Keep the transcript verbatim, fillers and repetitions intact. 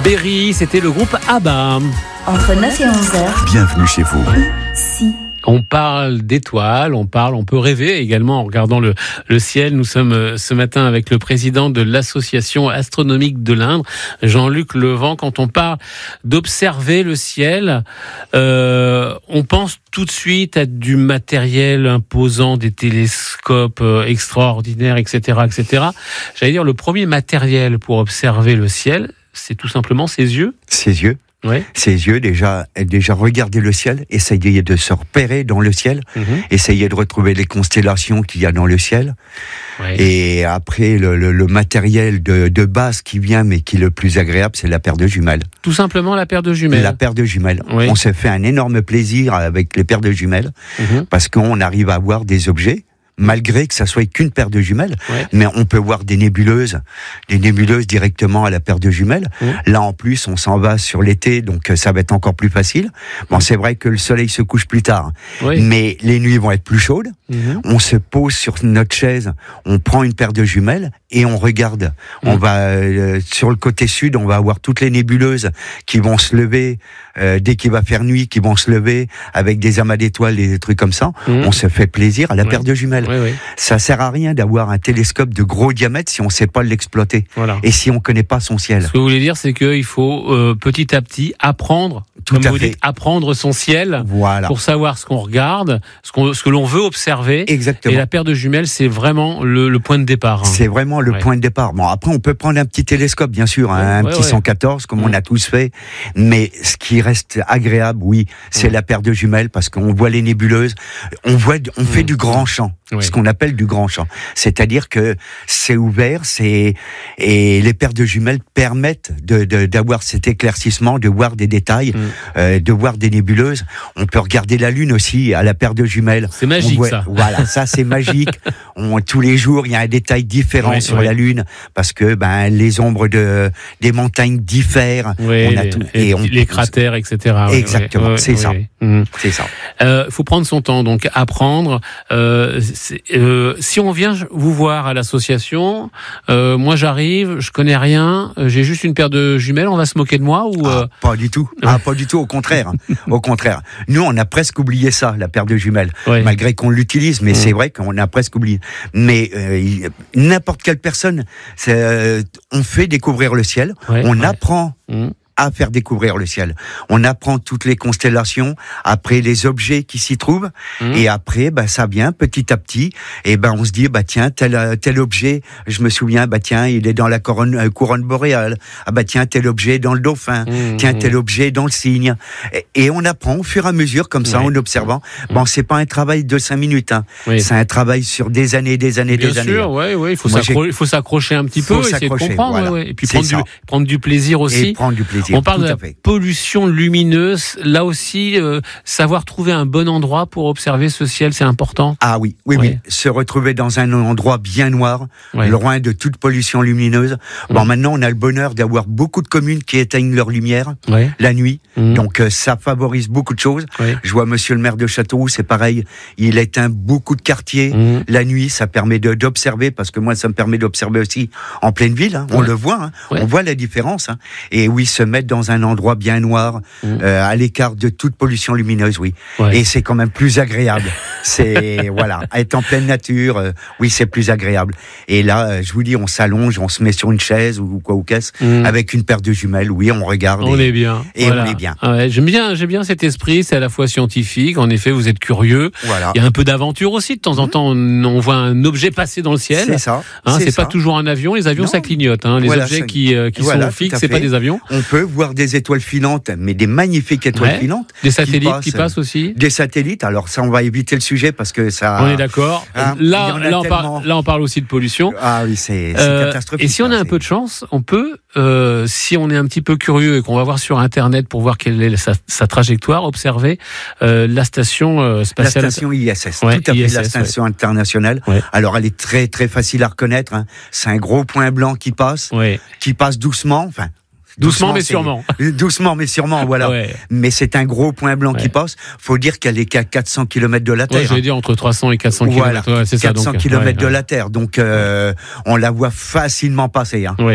Berry, c'était le groupe ABBA. Entre neuf et onze heures. Bienvenue chez vous. Si. On parle d'étoiles, on parle, on peut rêver également en regardant le, le ciel. Nous sommes ce matin avec le président de l'Association astronomique de l'Indre, Jean-Luc Levent. Quand on parle d'observer le ciel, euh, on pense tout de suite à du matériel imposant, des télescopes extraordinaires, et cetera, et cetera. J'allais dire, le premier matériel pour observer le ciel, c'est tout simplement ses yeux. Ses yeux. Ouais. Ses yeux, déjà, déjà regarder le ciel, essayer de se repérer dans le ciel, mmh. essayer de retrouver les constellations qu'il y a dans le ciel. Ouais. Et après, le, le, le matériel de, de base qui vient, mais qui est le plus agréable, c'est la paire de jumelles. Tout simplement la paire de jumelles. La paire de jumelles. Ouais. On s'est fait un énorme plaisir avec les paires de jumelles, mmh. parce qu'on arrive à voir des objets, malgré que ça soit qu'une paire de jumelles, ouais. mais on peut voir des nébuleuses, des nébuleuses directement à la paire de jumelles. Mmh. Là, en plus, on s'en va sur l'été, donc ça va être encore plus facile. Bon, mmh. c'est vrai que le soleil se couche plus tard, oui. mais les nuits vont être plus chaudes. Mmh. On se pose sur notre chaise, on prend une paire de jumelles et on regarde. Mmh. On va euh, sur le côté sud, on va avoir toutes les nébuleuses qui vont se lever euh, dès qu'il va faire nuit, qui vont se lever avec des amas d'étoiles et des trucs comme ça. Mmh. On se fait plaisir à la ouais. paire de jumelles. Oui, oui. Ça sert à rien d'avoir un télescope de gros diamètre si on ne sait pas l'exploiter voilà. et si on ne connaît pas son ciel. Ce que vous voulez dire, c'est qu'il faut euh, petit à petit apprendre, Tout comme à vous fait. dites, apprendre son ciel voilà. pour savoir ce qu'on regarde, ce, qu'on, ce que l'on veut observer. Exactement. Et la paire de jumelles, c'est vraiment le, le point de départ. Hein. C'est vraiment le ouais. point de départ. Bon, après, on peut prendre un petit télescope, bien sûr, ouais, un ouais, petit ouais. cent quatorze, comme mmh. on a tous fait. Mais ce qui reste agréable, oui, c'est mmh. la paire de jumelles, parce qu'on voit les nébuleuses, on voit, on mmh. fait du grand champ. Oui. Ce qu'on appelle du grand champ. C'est-à-dire que c'est ouvert, c'est, et les paires de jumelles permettent de, de, d'avoir cet éclaircissement, de voir des détails, mmh. euh, de voir des nébuleuses. On peut regarder la Lune aussi à la paire de jumelles. C'est magique, voit, ça. Voilà, ça, c'est magique. On, tous les jours, il y a un détail différent oui, sur oui. la Lune, parce que, ben, les ombres de, des montagnes diffèrent. Oui, on a tout, et, et on, les cratères, et cetera. Exactement, oui, c'est, oui, ça. Oui. Mmh. c'est ça. Euh, faut prendre son temps, donc, apprendre, euh, Euh, si on vient vous voir à l'association, euh, moi j'arrive, je connais rien, j'ai juste une paire de jumelles, on va se moquer de moi ou euh... ah, pas du tout, ah, pas du tout, au contraire, au contraire. Nous on a presque oublié ça, la paire de jumelles, ouais. malgré qu'on l'utilise, mais mmh. c'est vrai qu'on a presque oublié. Mais euh, n'importe quelle personne, c'est, euh, on fait découvrir le ciel, ouais, on ouais. apprend. Mmh. à faire découvrir le ciel. On apprend toutes les constellations, après les objets qui s'y trouvent, mmh. et après, bah, ça vient petit à petit, et ben, on se dit, bah, tiens, tel, tel objet, je me souviens, bah, tiens, il est dans la couronne, euh, couronne boréale, ah, bah, tiens, tel objet dans le dauphin, mmh. tiens, tel objet dans le cygne. Et, et on apprend au fur et à mesure, comme ça, oui. en observant. Mmh. Bon, c'est pas un travail de cinq minutes, hein. Oui. C'est un travail sur des années, des années, Bien des sûr, années. Bien sûr, ouais, ouais, il faut, s'accro- il faut s'accrocher un petit peu, essayer de comprendre, voilà. ouais, ouais. et puis prendre du, prendre du plaisir aussi. Et prendre du plaisir. On parle de la pollution lumineuse. Là aussi, euh, savoir trouver un bon endroit pour observer ce ciel, c'est important. Ah oui, oui, oui. oui. Se retrouver dans un endroit bien noir, ouais. loin de toute pollution lumineuse. Bon, mmh. maintenant, on a le bonheur d'avoir beaucoup de communes qui éteignent leur lumière ouais. la nuit. Mmh. Donc, euh, ça favorise beaucoup de choses. Ouais. Je vois monsieur le maire de Châteauroux, c'est pareil. Il éteint beaucoup de quartiers mmh. la nuit. Ça permet de, d'observer, parce que moi, ça me permet d'observer aussi en pleine ville. Hein. On ouais. le voit. Hein. Ouais. On voit la différence. Hein. Et oui, se mettre dans un endroit bien noir, mmh. euh, à l'écart de toute pollution lumineuse, oui. Ouais. Et c'est quand même plus agréable. C'est, voilà, être en pleine nature, euh, oui, c'est plus agréable. Et là, euh, je vous dis, on s'allonge, on se met sur une chaise ou quoi ou qu'est-ce, mmh. avec une paire de jumelles, oui, on regarde. On et, est bien. Et voilà. on est bien. Ah ouais, j'aime bien, j'aime bien cet esprit, c'est à la fois scientifique, en effet, vous êtes curieux. Voilà. Il y a un peu d'aventure aussi, de temps en temps, on, on voit un objet passer dans le ciel. C'est ça. Hein, c'est, c'est pas ça. toujours un avion, les avions, non. ça clignote, hein. Les voilà, objets ça... qui, euh, qui voilà, sont fixes, c'est pas des avions. On peut voir des étoiles filantes, mais des magnifiques étoiles ouais. filantes. Des satellites qui passent, qui passent aussi. Des satellites, alors ça, on va éviter le sujet parce que ça... On est d'accord. Hein, là, là, on parle, là, on parle aussi de pollution. Ah oui, c'est, c'est euh, catastrophique. Et si on a un c'est... peu de chance, on peut, euh, si on est un petit peu curieux et qu'on va voir sur Internet pour voir quelle est sa, sa trajectoire, observer euh, la station euh, spatiale... La station I S S, ouais, tout à I S S, fait, la station ouais. internationale. Ouais. Alors, elle est très, très facile à reconnaître. Hein. C'est un gros point blanc qui passe, ouais. qui passe doucement, enfin... Doucement, doucement mais sûrement. Doucement mais sûrement, voilà. Ouais. Mais c'est un gros point blanc ouais. qui passe. Faut dire qu'elle est qu'à quatre cents kilomètres de la Terre. Ouais, j'allais dire entre trois cents et quatre cents voilà. kilomètres. Ouais, c'est quatre cents ça, donc, kilomètres ouais, de ouais. la Terre. Donc, euh, on la voit facilement passer. Hein. Ouais.